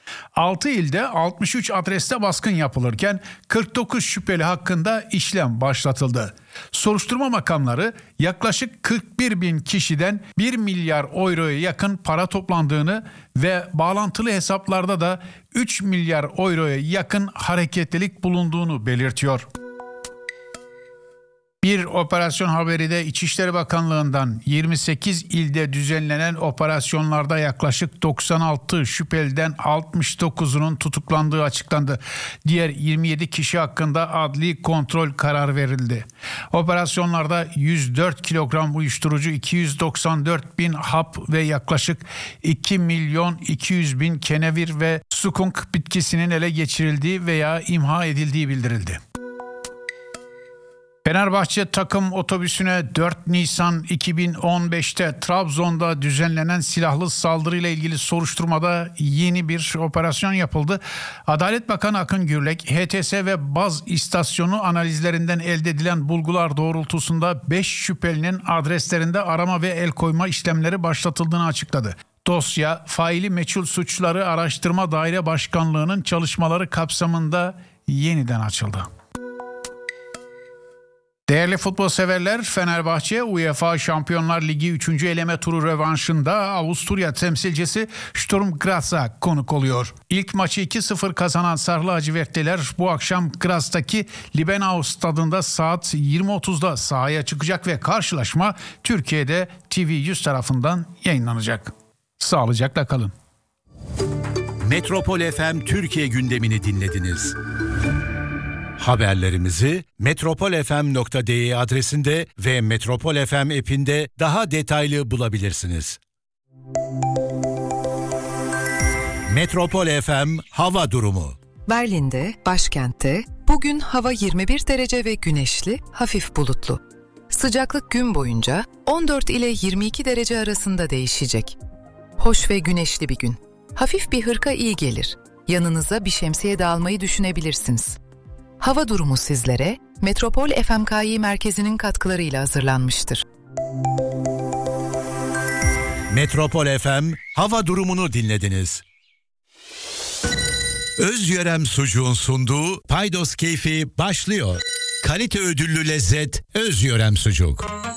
6 ilde 63 adreste baskın yapılırken 49 şüpheli hakkında işlem başlatıldı. Soruşturma makamları yaklaşık 41 bin kişiden 1 milyar euroya yakın para toplandığını ve bağlantılı hesaplarda da 3 milyar euroya yakın hareketlilik bulunduğunu belirtiyor. Bir operasyon haberi de İçişleri Bakanlığı'ndan 28 ilde düzenlenen operasyonlarda yaklaşık 96 şüpheliden 69'unun tutuklandığı açıklandı. Diğer 27 kişi hakkında adli kontrol kararı verildi. Operasyonlarda 104 kilogram uyuşturucu, 294 bin hap ve yaklaşık 2 milyon 200 bin kenevir ve skunk bitkisinin ele geçirildiği veya imha edildiği bildirildi. Fenerbahçe takım otobüsüne 4 Nisan 2015'te Trabzon'da düzenlenen silahlı saldırıyla ilgili soruşturmada yeni bir operasyon yapıldı. Adalet Bakanı Akın Gürlek, HTS ve baz istasyonu analizlerinden elde edilen bulgular doğrultusunda 5 şüphelinin adreslerinde arama ve el koyma işlemleri başlatıldığını açıkladı. Dosya, faili meçhul suçları araştırma daire başkanlığının çalışmaları kapsamında yeniden açıldı. Değerli futbol severler, Fenerbahçe UEFA Şampiyonlar Ligi 3. eleme turu rövanşında Avusturya temsilcisi Sturm Graz'a konuk oluyor. İlk maçı 2-0 kazanan Sarı Lacivertliler bu akşam Graz'taki Liebenau stadında saat 20.30'da sahaya çıkacak ve karşılaşma Türkiye'de TV100 tarafından yayınlanacak. Sağlıcakla kalın. Metropol FM Türkiye gündemini dinlediniz. Haberlerimizi metropolfm.de adresinde ve Metropol FM app'inde daha detaylı bulabilirsiniz. Metropol FM hava durumu. Berlin'de, başkentte, bugün hava 21 derece ve güneşli, hafif bulutlu. Sıcaklık gün boyunca 14 ile 22 derece arasında değişecek. Hoş ve güneşli bir gün. Hafif bir hırka iyi gelir. Yanınıza bir şemsiye de almayı düşünebilirsiniz. Hava durumu sizlere Metropol FMKİ merkezinin katkılarıyla hazırlanmıştır. Metropol FM hava durumunu dinlediniz. Özyörem Sucuğun sunduğu Paydos Keyfi başlıyor. Kalite ödüllü lezzet Özyörem Sucuk.